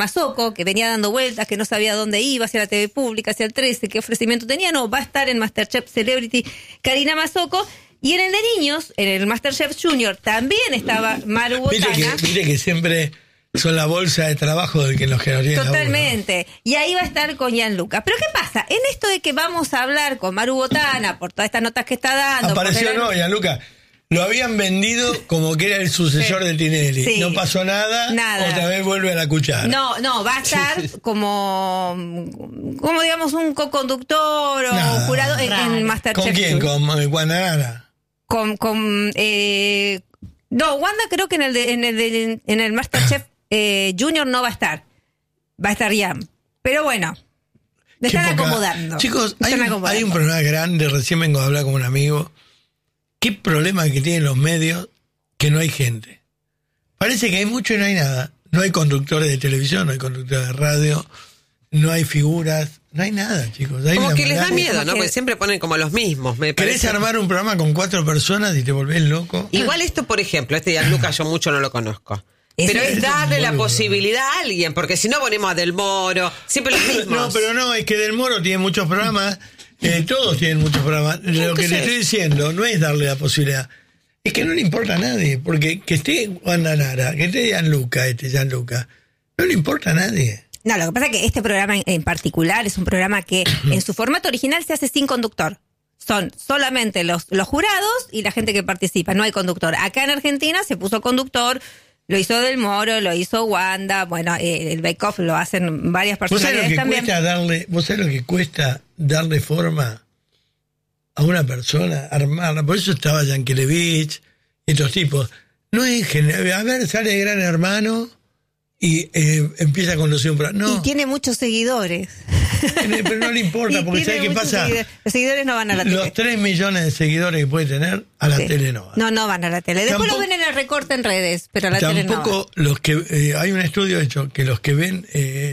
Mazzocco, que venía dando vueltas, que no sabía dónde iba, hacia la TV pública, hacia el 13, qué ofrecimiento tenía. No, va a estar en MasterChef Celebrity Karina Mazzocco. Y en el de niños, en el MasterChef Junior, también estaba Maru Botana. Viste que siempre son la bolsa de trabajo del que nos genera. Totalmente. Y ahí va a estar con Gianluca. Pero ¿qué pasa? En esto de que vamos a hablar con Maru Botana, por todas estas notas que está dando... Apareció, no, Gianluca. Lo habían vendido como que era el sucesor de Tinelli. Sí. No pasó nada. Otra vez vuelve a la cuchara. No, va a estar como digamos, un co-conductor o jurado en MasterChef. ¿Con quién? ¿Con Wanda? No, Wanda creo que en el MasterChef Junior no va a estar. Va a estar Jan. Pero bueno, me están acomodando. Chicos, hay un problema grande. Recién vengo a hablar con un amigo. ¿Qué problema que tienen los medios? Que no hay gente. Parece que hay mucho y no hay nada. No hay conductores de televisión, no hay conductores de radio, no hay figuras, no hay nada, chicos. Hay como que les da miedo, ¿no? Porque siempre ponen como los mismos. ¿Querés armar un programa con 4 personas y te volvés loco? Igual esto, por ejemplo, Gianluca yo mucho no lo conozco. Pero es darle la posibilidad a alguien, porque si no ponemos a Del Moro, siempre los mismos. No, pero no, es que Del Moro tiene muchos programas. Todos tienen muchos programas. Lo que le estoy diciendo no es darle la posibilidad, es que no le importa a nadie, porque que esté Wanda Nara, que esté Gianluca, no le importa a nadie. No, lo que pasa es que este programa en particular es un programa que en su formato original se hace sin conductor. Son solamente los jurados y la gente que participa, no hay conductor. Acá en Argentina se puso conductor. Lo hizo Del Moro, lo hizo Wanda, bueno, el Bake Off lo hacen varias personalidades también. ¿Vos sabés lo que cuesta darle forma a una persona, armarla? Por eso estaba Yankelevich y estos tipos. No es general. A ver, sale Gran Hermano y empieza a conducir un programa. No. Y tiene muchos seguidores. Pero no le importa, porque ¿sabes qué pasa? Los seguidores no van a la tele. Los 3 millones de seguidores que puede tener, a la tele no van. No van a la tele. Después lo ven en el recorte en redes, pero a la tele no van. Tampoco los que... hay un estudio hecho que los que ven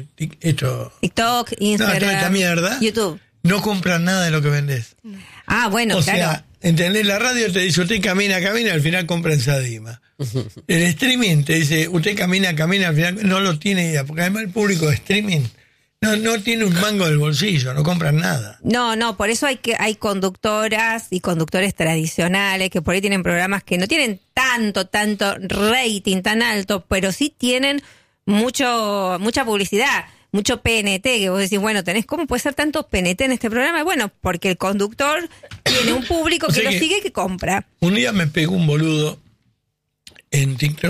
TikTok, Instagram, toda esta mierda, YouTube, no compran nada de lo que vendés. Bueno, o claro. Sea, ¿entendés? La radio te dice, usted camina, al final compra en Sadima. El streaming te dice, usted camina, al final no lo tiene idea, porque además el público de streaming no tiene un mango del bolsillo, no compran nada. No, por eso hay conductoras y conductores tradicionales que por ahí tienen programas que no tienen tanto rating tan alto, pero sí tienen mucha publicidad, mucho PNT, que vos decís, bueno, ¿cómo puede ser tanto PNT en este programa? Bueno, porque el conductor tiene un público que lo sigue y que compra. Un día me pegó un boludo en TikTok,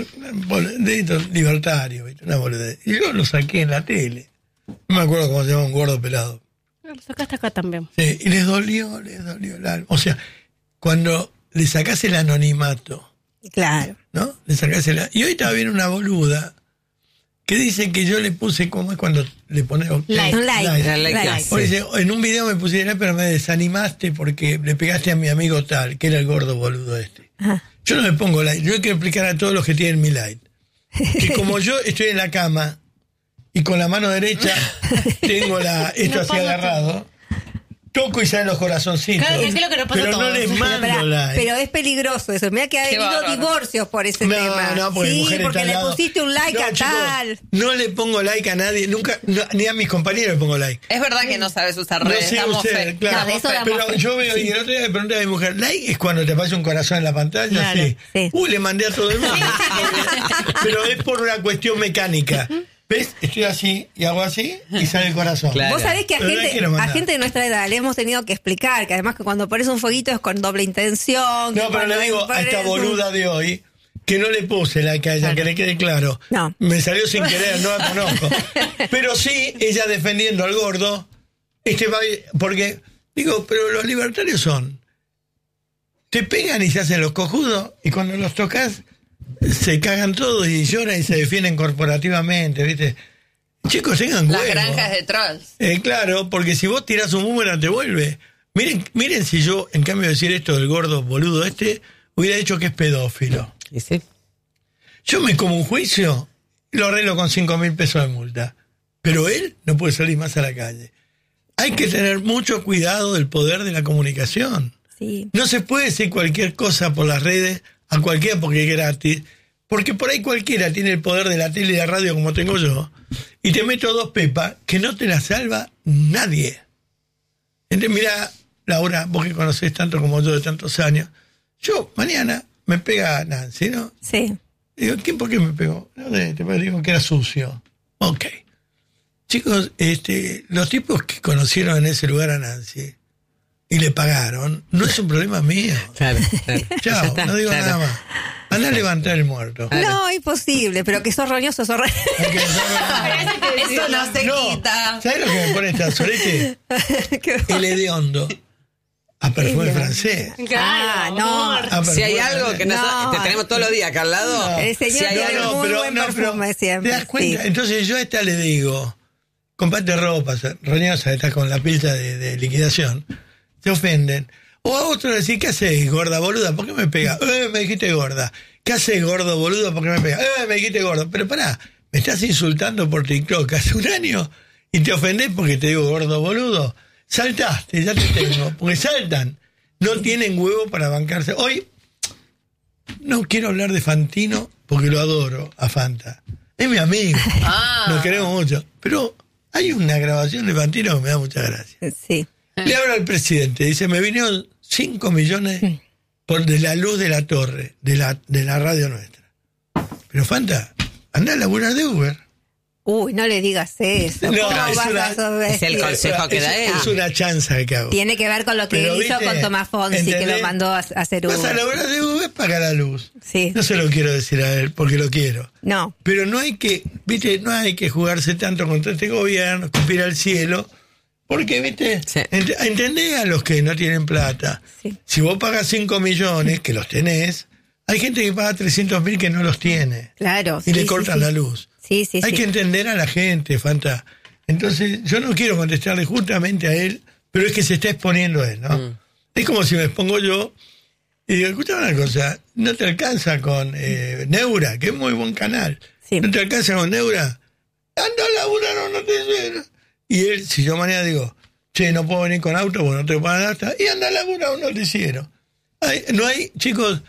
un libertario, una boludez, y yo lo saqué en la tele. No me acuerdo cómo se llama, un gordo pelado. Lo sacaste acá también. Sí, y les dolió el alma. O sea, cuando le sacás el anonimato. Claro. ¿No? Le sacás y hoy estaba viendo una boluda que dice que yo le puse, ¿cómo es cuando le pones like? O dice, en un video me pusiste like, pero me desanimaste porque le pegaste a mi amigo tal, que era el gordo boludo este. Ajá. Yo no le pongo like, yo quiero explicar a todos los que tienen mi like. Que como yo estoy en la cama y con la mano derecha tengo esto así agarrado, toco y salen los corazoncitos. Claro, es lo que nos pasa pero a todos. No les mando like. Pero es peligroso eso. Mira que ha habido divorcios por ese tema. No, porque sí, mujer porque está le pusiste un like a chicos, tal. No le pongo like a nadie, nunca, ni a mis compañeros le pongo like. Es verdad que no sabes usar redes. No sé usted, claro. Pero yo veo, y el otro día le pregunté a mi mujer, like es cuando te aparece un corazón en la pantalla, claro, sí. Le mandé a todo el mundo. Pero es por una cuestión mecánica. ¿Ves? Estoy así y hago así y sale el corazón. Claro. Vos sabés que a gente de nuestra edad le hemos tenido que explicar que además que cuando pones un fueguito es con doble intención. No, pero le digo a esta boluda de hoy que no le puse like a ella, que le quede claro. No. Me salió sin querer, no la conozco. Pero sí, ella defendiendo al gordo, porque, digo, pero los libertarios te pegan y se hacen los cojudos y cuando los tocas se cagan todos y lloran y se defienden corporativamente, ¿viste? Chicos, tengan huevos. Las granjas de trolls. Claro, porque si vos tirás un boomerang te vuelve. Miren si yo, en cambio de decir esto del gordo boludo hubiera dicho que es pedófilo. ¿Y sí? Yo me como un juicio, lo arreglo con 5.000 pesos de multa. Pero él no puede salir más a la calle. Hay que tener mucho cuidado del poder de la comunicación. Sí. No se puede decir cualquier cosa por las redes a cualquiera porque es gratis, Porque por ahí cualquiera tiene el poder de la tele y la radio como tengo yo, y te meto 2 pepas que no te la salva nadie. Entonces, mira, Laura, vos que conocés tanto como yo de tantos años, yo mañana me pega Nancy, ¿no? Sí. Digo, ¿por qué me pegó? No sé, te digo que era sucio. Ok. Chicos, los tipos que conocieron en ese lugar a Nancy y le pagaron, no es un problema mío. Claro. Chao, Ya está, no digo claro. nada más. Anda a levantar el muerto. No, imposible, pero que sos roñoso, sos roñoso. Eso no se quita. ¿Sabes lo que me pone esta sorete? El hediondo. A perfume francés. Ah, no. A Si hay perfume algo francés. que No. te tenemos todos los días acá al lado. El señor si hay tiene algo, muy buen perfume siempre. ¿Te das cuenta? Sí. Entonces yo a esta le digo, comparte ropa, roñosa, está con la pilcha de liquidación. Se ofenden. O a otro decir, ¿qué haces, gorda boluda? ¿Por qué me pega? Me dijiste gorda. ¿Qué haces, gordo boludo? ¿Por qué me pega? Me dijiste gordo. Pero pará, me estás insultando por TikTok hace un año y te ofendés porque te digo gordo boludo. Saltaste, ya te tengo. Porque saltan. No tienen huevo para bancarse. Hoy no quiero hablar de Fantino porque lo adoro a Fanta. Es mi amigo. Nos queremos mucho. Pero hay una grabación de Fantino que me da mucha gracia. Sí. Le habla al presidente, dice, me vinieron 5 millones de la luz de la torre, de la radio nuestra. Pero Fanta, anda a laburar de Uber. Uy, no le digas eso. No, ¿Cómo es vas una- a saber? Es el consejo que da él. Es una chanza que hago. Tiene que ver con lo que Pero, él hizo ¿viste? con Tomás Fonsi, que ¿Entendés? lo mandó a hacer Vas a Uber. laburar de Uber, paga la luz. Sí. No se lo quiero decir a él porque lo quiero. No. Pero no hay que, viste, no hay que jugarse tanto contra este gobierno, escupir al cielo, porque, viste, Sí. entendés a los que no tienen plata. Sí. Si vos pagas 5 millones, que los tenés, hay gente que paga 300.000 que no los tiene. Claro. Y le cortan la luz. Sí, sí, Hay sí. que entender a la gente, Fanta. Entonces, yo no quiero contestarle justamente a él, pero es que se está exponiendo él, ¿no? Es como si me expongo yo y digo, escucha una cosa, no te alcanza con Neura, que es muy buen canal. Sí. No te alcanza con Neura, anda a laburar o no te llena. Y él, si yo mañana digo, che, no puedo venir con auto porque no te pagan hasta, y anda a laburar un noticiero. No hay, chicos,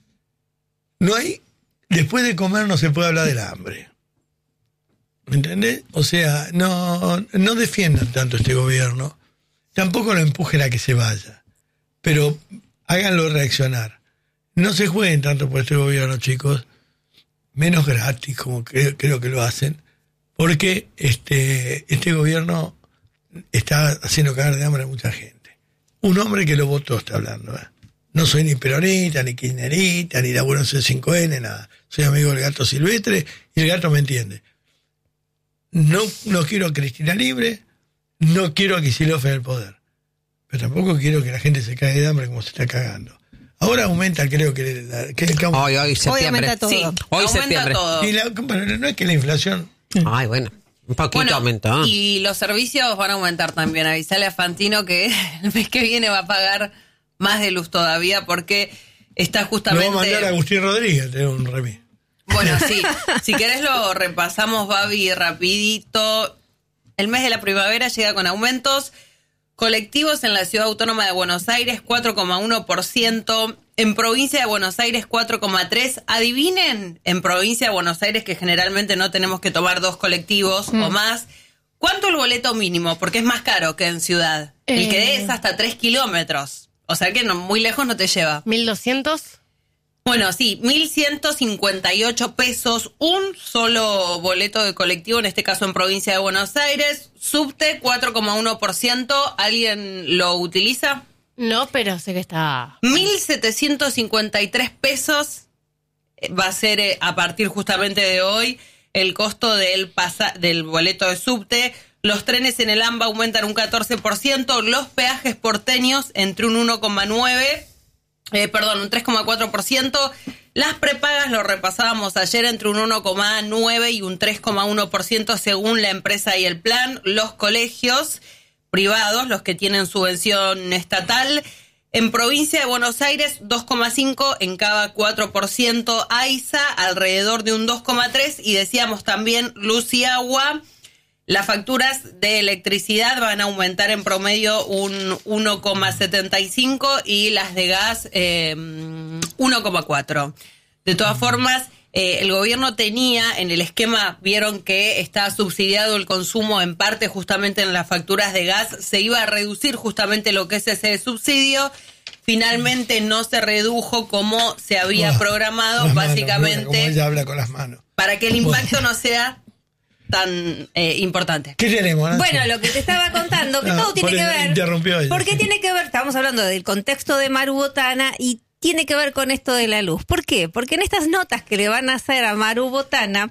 no hay, después de comer no se puede hablar del hambre. ¿Me entendés? O sea, no defiendan tanto este gobierno, tampoco lo empujen a que se vaya, pero háganlo reaccionar. No se jueguen tanto por este gobierno, chicos, menos gratis, como creo que lo hacen, porque este gobierno está haciendo cagar de hambre a mucha gente. Un hombre que lo votó está hablando, ¿eh? No soy ni peronista, ni kirchnerista, ni laburo en C5N, nada. Soy amigo del gato silvestre y el gato me entiende. No quiero a Cristina libre, no quiero a Kicillof en el poder, pero tampoco quiero que la gente se caiga de hambre como se está cagando. Ahora aumenta, creo que el Hoy septiembre. aumenta todo. Sí, Hoy aumenta septiembre. todo. y no es que la inflación. Ay, bueno. Un poquito Bueno, aumentó. y los servicios van a aumentar también. Avisale a Fantino que el mes que viene va a pagar más de luz todavía porque está Lo va justamente... a mandar a Agustín Rodríguez, tener un remis. Bueno, sí. Si querés lo repasamos, Babi, rapidito. El mes de la primavera llega con aumentos. Colectivos en la Ciudad Autónoma de Buenos Aires, 4,1%. En Provincia de Buenos Aires, 4,3%. Adivinen, en Provincia de Buenos Aires, que generalmente no tenemos que tomar 2 colectivos o más, ¿cuánto el boleto mínimo? Porque es más caro que en ciudad. El que es hasta 3 kilómetros. O sea que muy lejos no te lleva. 1.200. Bueno, sí, 1.158 pesos, un solo boleto de colectivo, en este caso en Provincia de Buenos Aires. Subte, 4,1%. ¿Alguien lo utiliza? No, pero sé que está... 1.753 pesos va a ser a partir justamente de hoy el costo del boleto de subte. Los trenes en el AMBA aumentan un 14%, los peajes porteños entre un 3,4%. Las prepagas lo repasábamos ayer entre un 1,9 y un 3,1% según la empresa y el plan. Los colegios privados, los que tienen subvención estatal, en Provincia de Buenos Aires 2,5, en Cava 4%, AISA alrededor de un 2,3 y decíamos también luz y agua. Las facturas de electricidad van a aumentar en promedio un 1,75 y las de gas 1,4. De todas formas, el gobierno tenía en el esquema, vieron que está subsidiado el consumo en parte justamente en las facturas de gas, se iba a reducir justamente lo que es ese subsidio. Finalmente no se redujo como se había programado, básicamente, como ella habla con las manos. para que el impacto no sea tan importante. ¿Qué tenemos, Nancy? Bueno, lo que te estaba contando, que todo tiene que ver. Interrumpió ella. ¿Por qué tiene que ver? Estábamos hablando del contexto de Maru Botana y tiene que ver con esto de la luz. ¿Por qué? Porque en estas notas que le van a hacer a Maru Botana,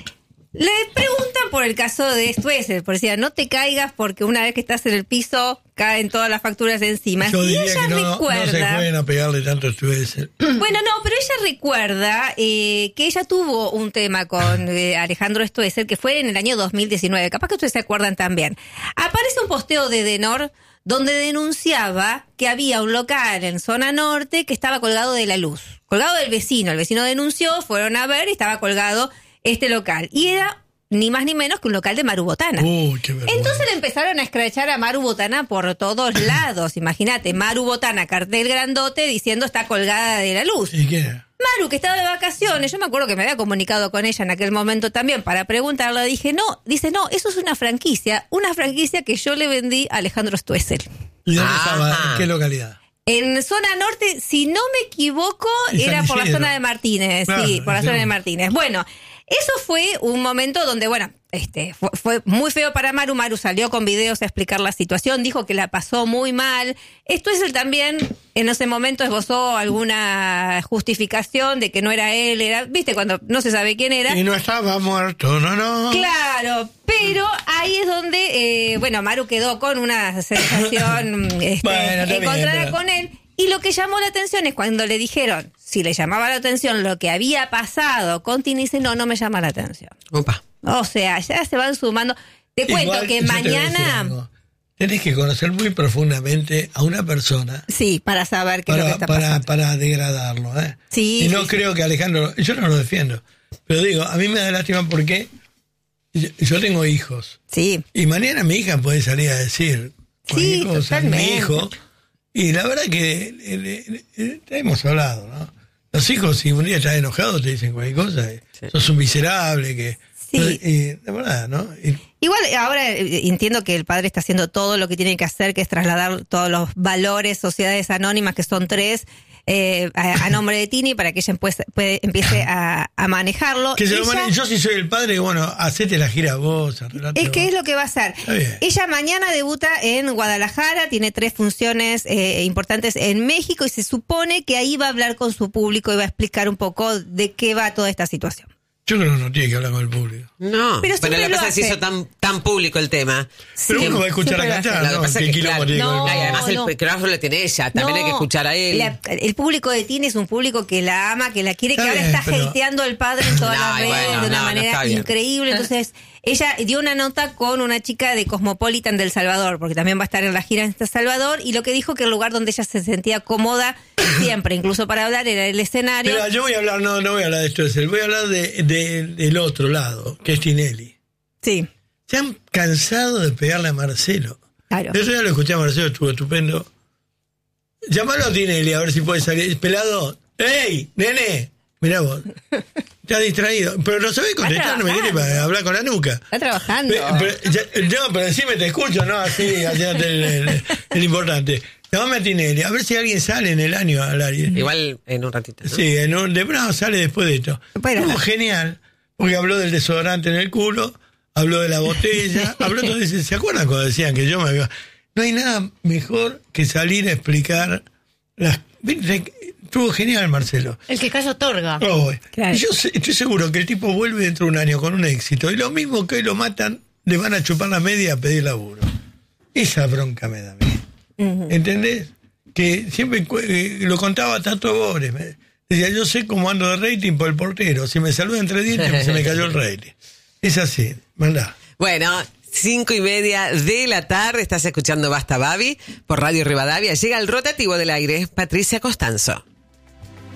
le preguntan por el caso de Stoessel, por decir, no te caigas porque una vez que estás en el piso caen todas las facturas encima. Yo y diría ella que no se recuerda, pueden apegarle tanto a Stoessel. bueno, no, pero ella recuerda que ella tuvo un tema con Alejandro Stoessel que fue en el año 2019. Capaz que ustedes se acuerdan también. Aparece un posteo de Denor donde denunciaba que había un local en zona norte que estaba colgado de la luz. Colgado del vecino. El vecino denunció, fueron a ver y estaba colgado este local. Y era ni más ni menos que un local de Maru Botana. Qué vergüenza. Entonces le empezaron a escrachar a Maru Botana por todos lados. Imagínate, Maru Botana, cartel grandote, diciendo está colgada de la luz. ¿Y qué era? Maru, que estaba de vacaciones, yo me acuerdo que me había comunicado con ella en aquel momento también para preguntarle, dice, no, eso es una franquicia que yo le vendí a Alejandro Stoessel. ¿Y dónde estaba? ¿En qué localidad? En zona norte, si no me equivoco, En era San por la Isidro. zona de Martínez, Claro, sí, por la sí. zona de Martínez. Bueno, eso fue un momento donde, bueno, fue muy feo para Maru. Maru salió con videos a explicar la situación, dijo que la pasó muy mal. Stoessel también en ese momento esbozó alguna justificación de que no era él, viste, cuando no se sabe quién era. Y no estaba muerto, no. Claro, pero ahí es donde, Maru quedó con una sensación Bueno, está bien, encontrada pero- con él. Y lo que llamó la atención es cuando le dijeron, si le llamaba la atención lo que había pasado con Tini, dice, no me llama la atención. Opa. O sea, ya se van sumando. Te cuento Igual, que yo te voy a decir mañana... algo. Tenés que conocer muy profundamente a una persona Sí, para saber qué es lo que está pasando. para degradarlo. Sí, y no sí, creo que Alejandro, yo no lo defiendo, pero digo, a mí me da lástima porque yo tengo hijos. Sí, Y mañana mi hija puede salir a decir Sí, cualquier cosa, mi totalmente. hijo. Y la verdad que hemos hablado, ¿no? Los hijos, si un día estás enojado, te dicen cualquier cosa. Sos un miserable, que... Sí. Y la verdad, ¿no? igual ahora entiendo que el padre está haciendo todo lo que tiene que hacer, que es trasladar todos los valores, sociedades anónimas, que son 3, a nombre de Tini, para que ella empiece a manejarlo. Que se lo Ella- maneje. Yo si soy el padre, bueno, hacete la gira vos, arreglate Es que vos. es lo que va a hacer. Está bien. Ella mañana debuta en Guadalajara, tiene 3 funciones importantes en México y se supone que ahí va a hablar con su público y va a explicar un poco de qué va toda esta situación. Yo creo que no tiene que hablar con el público. No, Pero pero siempre la lo cosa es que se hace. hizo tan público el tema. Pero Sí, uno va a escuchar a siempre lo hace. cantar, Lo que ¿no? pasa es ¿Qué que, quilombo claro, tiene con el no, Y público? además no. el micrófono lo tiene ella, también hay que escuchar a él. El público de Tini es un público que la ama, que la quiere, Está que ahora bien, está pero- hateando al padre en todas No, las redes bueno, de una no, manera está bien. increíble. Entonces, ella dio una nota con una chica de Cosmopolitan del Salvador, porque también va a estar en la gira en El Salvador, y lo que dijo que el lugar donde ella se sentía cómoda siempre, incluso para hablar, era el escenario. Mira, yo voy a hablar, no voy a hablar de esto, voy a hablar del otro lado, que es Tinelli. Sí, Se han cansado de pegarle a Marcelo. claro. Yo ya lo escuché a Marcelo, estuvo estupendo. Llámalo a Tinelli a ver si puede salir. Pelado, ¡ey, nene! Mirá vos. Está distraído. Pero no sabés contestar, no me tiene para hablar con la nuca. Está trabajando. Pero decime, te escucho, ¿no? Así, haciéndote el importante. Llámame a Tinelli, a ver si alguien sale en el año al aire. Igual en un ratito, ¿no? Sí, no, sale después de esto. Bueno. Estuvo genial, porque habló del desodorante en el culo, habló de la botella, habló todo eso. ¿Se acuerdan cuando decían que yo me había... No hay nada mejor que salir a explicar las... Estuvo genial, Marcelo. El que calla otorga. Oh, Claro. y yo estoy seguro que el tipo vuelve dentro de un año con un éxito. Y lo mismo que hoy lo matan, le van a chupar la media a pedir laburo. Esa bronca me da a mí. ¿Entendés? Que siempre lo contaba Tato Bores. Decía, yo sé cómo ando de rating por el portero. Si me saluda entre dientes, se me cayó el rating. Es así, mandá. Bueno, 5:30 de la tarde, estás escuchando Basta Babi por Radio Rivadavia. Llega el rotativo del aire, Patricia Costanzo.